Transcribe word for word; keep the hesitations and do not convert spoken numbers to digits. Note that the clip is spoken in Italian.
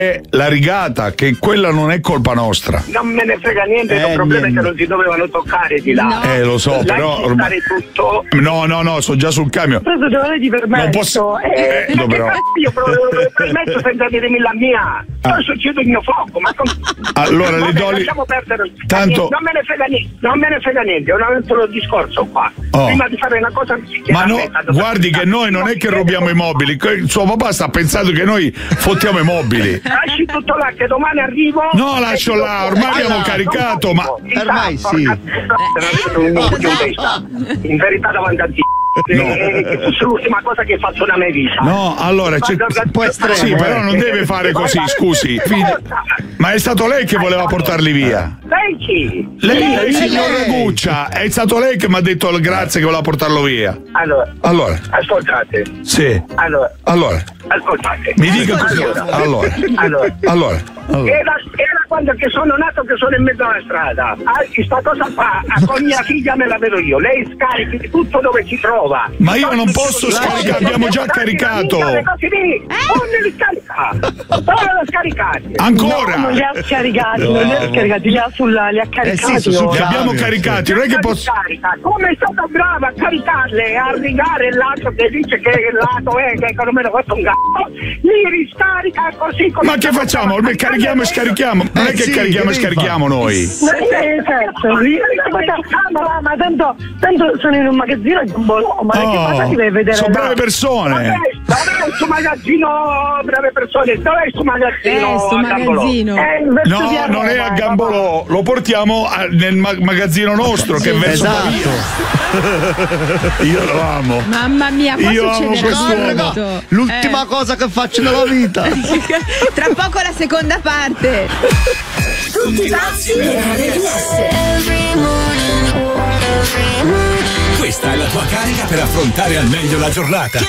la rigata, che quella non è colpa nostra. Non me ne frega niente, Eh, il problema niente. è che non si dovevano toccare di là. No. Eh, lo so, Lasci però stare ormai- tutto. No, no, no, sono già sul camion. Cosa devo di permesso? Non posso- Eh, eh, no, che però- cazzo io pro- permetto senza dirmi la mia. Ah. Poi succede il mio fuoco, ma com- Allora, le Vabbè, do lì- lasciamo perdere. Tanto- Non me ne frega niente, non me ne frega niente, è un altro discorso qua. Oh. Prima di fare una cosa Ma no, guardi che noi non è che rubiamo i mobili, que- suo papà sta pensando che noi fottiamo i mobili. Lasci tutto là che domani arrivo. No, lascio là, ormai abbiamo caricato, ma ormai sì. In verità davanti a Dio. No. Eh, che fosse l'ultima cosa che faccio nella mia vita. No, allora c'è... Sì, però non deve fare così, scusi. Fide- Ma è stato lei che voleva portarli via. Lei chi? Lei, lei signor Raguccia, è stato lei che mi ha detto grazie che voleva portarlo via. Allora, Allora, ascoltate. sì. Allora, Allora, ascoltate. mi dica così. Allora, Allora. allora. Era, era quando che sono nato che sono in mezzo alla strada. Ah, questa cosa qua ah, con mia figlia me la vedo io. Lei scarichi tutto dove si trova. Ma io non posso scaricare, abbiamo già caricato. Così lì, non li scarica. Dove lo scaricate? Ancora? No, non li ha scaricati, non li ha scaricati, li ha sulla, li ha caricati. Li abbiamo caricati, non è che posso. Carica. Come è stata brava a caricarle e a rigare il lato che dice che il lato è che non me lo fatto un gatto, li riscarica così come. Ma che facciamo? Ormai carichiamo e scarichiamo. Non è che carichiamo e scarichiamo noi. Eh, certo, li- ma, ma tanto, tanto sono in un magazzino a Gambolò, ma che cosa ti deve vedere? sono là? brave persone. Dov'è dov'è il suo magazzino, brave persone? Dov'è il suo magazzino? Eh, sto a Gambolò? magazzino. Eh, in verso No, via non è Roma, a eh, Gambolò, lo portiamo a- nel ma- magazzino nostro che è verso Esatto. Pavia. Io lo amo. Mamma mia, qua Io amo succede quest'uomo. tutto. L'ultima cosa che faccio nella vita. Eh. Tra poco la seconda parte. Tutti pazzi per R D S. Questa è la tua carica per affrontare al meglio la giornata.